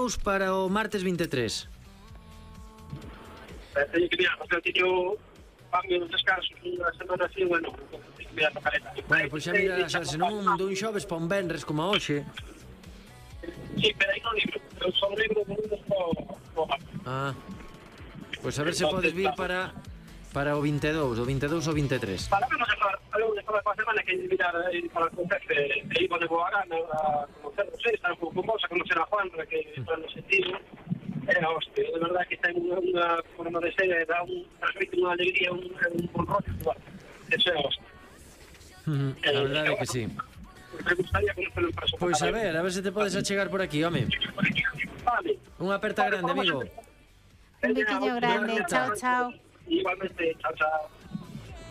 22 para o martes 23. Teño que mirar, porque eu teño cambio nos descansos unha semana así, bueno, teño que mirar a caleta. Bueno, pois xa mira, se non dun xoves pa un venres como a hoxe. Sí, pero aí non libro. Eu só libro de lunes po martes. Pois a ver se podes vir para o 22 ou 23. Para ver, de toda a semana que mirar para o contexto e ir onde vou a gana a conocer, non sei, estar un pouco vos, a conocer a Juanra, que está no sentido. Era hostia, de verdad que ten unha forma de ser, transmite unha alegría, un bon rollo, igual. Eso é hostia. A verdade é que sí. Me gustaría conocerlo en persona. Pois a ver se te podes achegar por aquí, home. Vale. Unha aperta grande, amigo. Un biquiño grande, chao, chao. Igualmente, chao, chao.